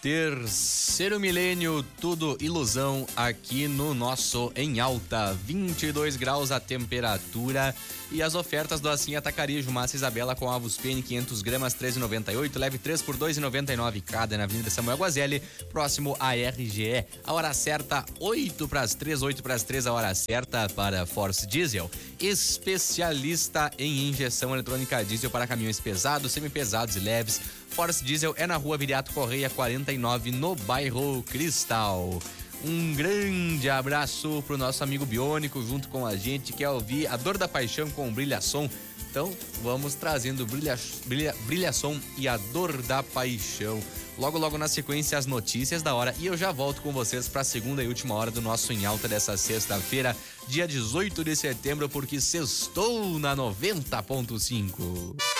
Terceiro milênio, tudo ilusão aqui no nosso Em Alta. 22 graus a temperatura e as ofertas do Assim Atacarejo. Massa Isabela com avos pene 500 gramas 13,98, leve 3 por 2,99 cada, na Avenida Samuel Guazelli, próximo à RGE. A hora certa 8 para as 3, 8 para as 3, a hora certa para Force Diesel, especialista em injeção eletrônica diesel para caminhões pesados, semipesados e leves. Force Diesel é na rua Viriato Correia 49, no bairro Cristal. Um grande abraço pro nosso amigo Biônico junto com a gente, quer ouvir A Dor da Paixão com Brilhação. Então vamos trazendo Brilhação e A Dor da Paixão. Logo na sequência as notícias da hora, e eu já volto com vocês para a segunda e última hora do nosso Em Alta dessa sexta-feira, dia 18 de setembro, porque sextou na 90.5.